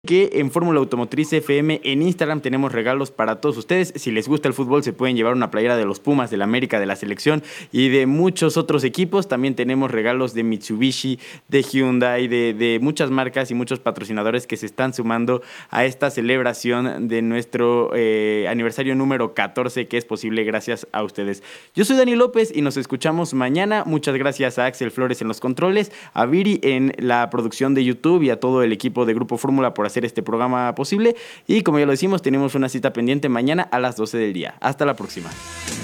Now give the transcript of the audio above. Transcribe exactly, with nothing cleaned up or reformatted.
Que en Fórmula Automotriz F M en Instagram tenemos regalos para todos ustedes. Si les gusta el fútbol, se pueden llevar una playera de los Pumas, del América, de la selección y de muchos otros equipos. También tenemos regalos de Mitsubishi, de Hyundai, de, de muchas marcas y muchos patrocinadores que se están sumando a esta celebración de nuestro eh, aniversario número catorce, que es posible gracias a ustedes. Yo soy Dani López y nos escuchamos mañana. Muchas gracias a Axel Flores en los controles, a Viri en la producción de YouTube y a todo el equipo de Grupo Fórmula por hacer este programa posible. Y como ya lo decimos, tenemos una cita pendiente mañana a las doce del día. Hasta la próxima.